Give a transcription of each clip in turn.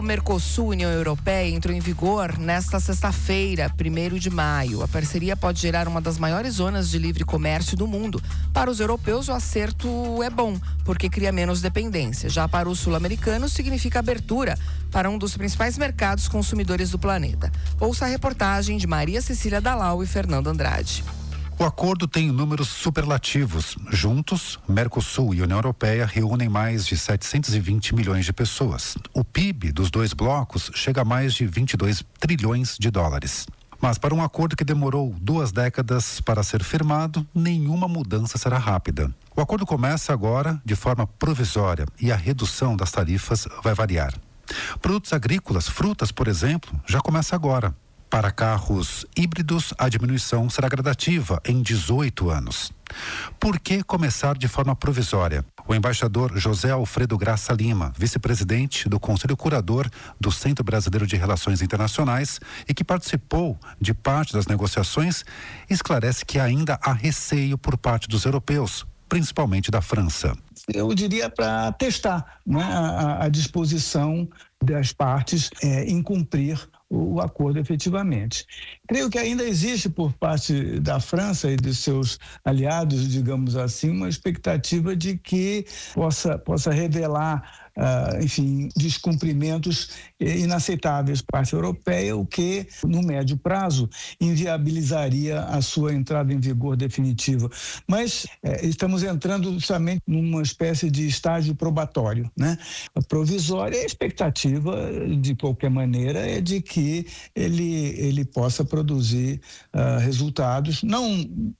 O Mercosul, União Europeia, entrou em vigor nesta sexta-feira, 1º de maio. A parceria pode gerar uma das maiores zonas de livre comércio do mundo. Para os europeus, o acerto é bom, porque cria menos dependência. Já para os sul-americanos, significa abertura para um dos principais mercados consumidores do planeta. Ouça a reportagem de Maria Cecília Dallau e Fernando Andrade. O acordo tem números superlativos. Juntos, Mercosul e União Europeia reúnem mais de 720 milhões de pessoas. O PIB dos dois blocos chega a mais de 22 trilhões de dólares. Mas para um acordo que demorou 2 décadas para ser firmado, nenhuma mudança será rápida. O acordo começa agora de forma provisória e a redução das tarifas vai variar. Produtos agrícolas, frutas, por exemplo, já começa agora. Para carros híbridos, a diminuição será gradativa em 18 anos. Por que começar de forma provisória? O embaixador José Alfredo Graça Lima, vice-presidente do Conselho Curador do Centro Brasileiro de Relações Internacionais e que participou de parte das negociações, esclarece que ainda há receio por parte dos europeus, principalmente da França. Eu diria para testar, né, a disposição das partes em cumprir o acordo efetivamente. Creio que ainda existe por parte da França e de seus aliados, digamos assim, uma expectativa de que possa revelar enfim, descumprimentos inaceitáveis por parte europeia, o que, no médio prazo, inviabilizaria a sua entrada em vigor definitiva. Mas estamos entrando justamente numa espécie de estágio probatório, né? A provisória, a expectativa, de qualquer maneira, é de que ele possa produzir resultados, não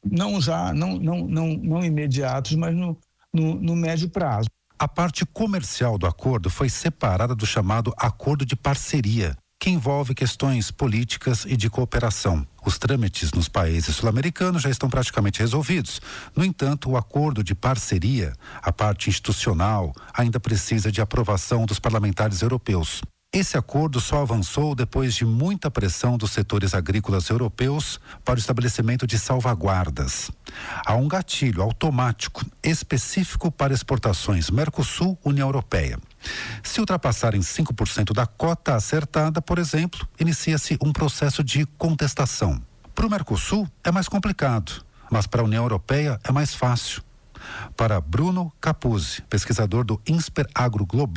imediatos, mas no médio prazo. A parte comercial do acordo foi separada do chamado acordo de parceria, que envolve questões políticas e de cooperação. Os trâmites nos países sul-americanos já estão praticamente resolvidos. No entanto, o acordo de parceria, a parte institucional, ainda precisa de aprovação dos parlamentares europeus. Esse acordo só avançou depois de muita pressão dos setores agrícolas europeus para o estabelecimento de salvaguardas. Há um gatilho automático específico para exportações Mercosul-União Europeia. Se ultrapassarem 5% da cota acertada, por exemplo, inicia-se um processo de contestação. Para o Mercosul é mais complicado, mas para a União Europeia é mais fácil. Para Bruno Capuzzi, pesquisador do INSPER Agro Global,